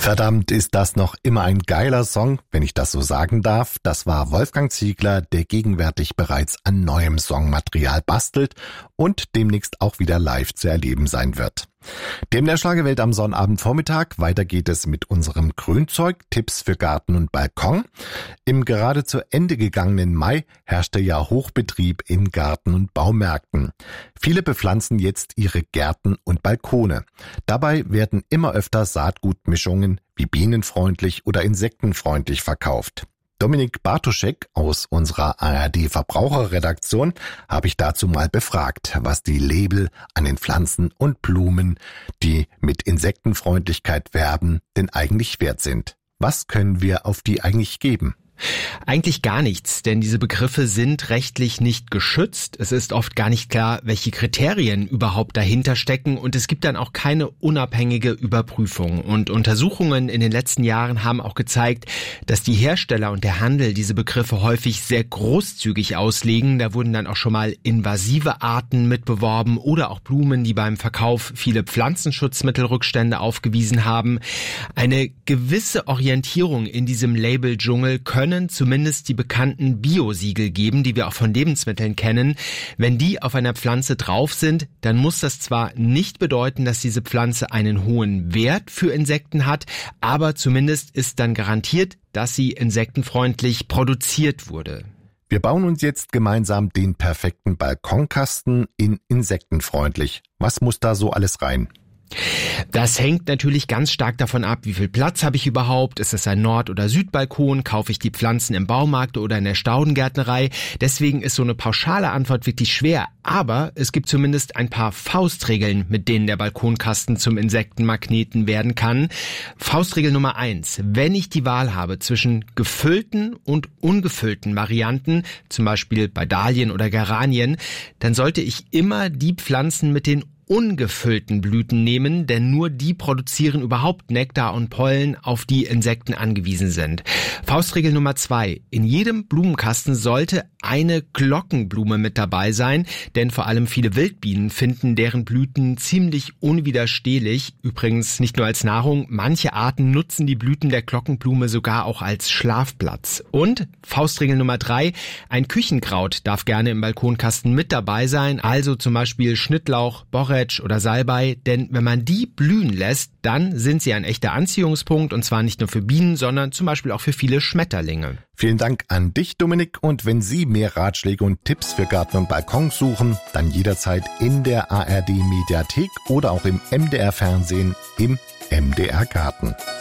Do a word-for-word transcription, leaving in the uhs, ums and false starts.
Verdammt, ist das noch immer ein geiler Song, wenn ich das so sagen darf. Das war Wolfgang Ziegler, der gegenwärtig bereits an neuem Songmaterial bastelt und demnächst auch wieder live zu erleben sein wird. Dem der Schlagerwelt am Sonnabendvormittag. Weiter geht es mit unserem Grünzeug, Tipps für Garten und Balkon. Im gerade zu Ende gegangenen Mai herrschte ja Hochbetrieb in Garten- und Baumärkten. Viele bepflanzen jetzt ihre Gärten und Balkone. Dabei werden immer öfter Saatgutmischungen wie bienenfreundlich oder insektenfreundlich verkauft. Dominik Bartoschek aus unserer A R D-Verbraucherredaktion habe ich dazu mal befragt, was die Label an den Pflanzen und Blumen, die mit Insektenfreundlichkeit werben, denn eigentlich wert sind. Was können wir auf die eigentlich geben? Eigentlich gar nichts, denn diese Begriffe sind rechtlich nicht geschützt. Es ist oft gar nicht klar, welche Kriterien überhaupt dahinter stecken und es gibt dann auch keine unabhängige Überprüfung. Und Untersuchungen in den letzten Jahren haben auch gezeigt, dass die Hersteller und der Handel diese Begriffe häufig sehr großzügig auslegen. Da wurden dann auch schon mal invasive Arten mitbeworben oder auch Blumen, die beim Verkauf viele Pflanzenschutzmittelrückstände aufgewiesen haben. Eine gewisse Orientierung in diesem Label-Dschungel können können zumindest die bekannten Bio-Siegel geben, die wir auch von Lebensmitteln kennen. Wenn die auf einer Pflanze drauf sind, dann muss das zwar nicht bedeuten, dass diese Pflanze einen hohen Wert für Insekten hat, aber zumindest ist dann garantiert, dass sie insektenfreundlich produziert wurde. Wir bauen uns jetzt gemeinsam den perfekten Balkonkasten in insektenfreundlich. Was muss da so alles rein? Das hängt natürlich ganz stark davon ab, wie viel Platz habe ich überhaupt, ist es ein Nord- oder Südbalkon, kaufe ich die Pflanzen im Baumarkt oder in der Staudengärtnerei. Deswegen ist so eine pauschale Antwort wirklich schwer, aber es gibt zumindest ein paar Faustregeln, mit denen der Balkonkasten zum Insektenmagneten werden kann. Faustregel Nummer eins, wenn ich die Wahl habe zwischen gefüllten und ungefüllten Varianten, zum Beispiel bei Dahlien oder Geranien, dann sollte ich immer die Pflanzen mit den ungefüllten Blüten nehmen, denn nur die produzieren überhaupt Nektar und Pollen, auf die Insekten angewiesen sind. Faustregel Nummer zwei. In jedem Blumenkasten sollte eine Glockenblume mit dabei sein, denn vor allem viele Wildbienen finden deren Blüten ziemlich unwiderstehlich. Übrigens nicht nur als Nahrung, manche Arten nutzen die Blüten der Glockenblume sogar auch als Schlafplatz. Und Faustregel Nummer drei. Ein Küchenkraut darf gerne im Balkonkasten mit dabei sein, also zum Beispiel Schnittlauch, Borretsch oder Salbei, denn wenn man die blühen lässt, dann sind sie ein echter Anziehungspunkt und zwar nicht nur für Bienen, sondern zum Beispiel auch für viele Schmetterlinge. Vielen Dank an dich, Dominik, und wenn Sie mehr Ratschläge und Tipps für Garten und Balkon suchen, dann jederzeit in der A R D Mediathek oder auch im M D R Fernsehen im M D R Garten.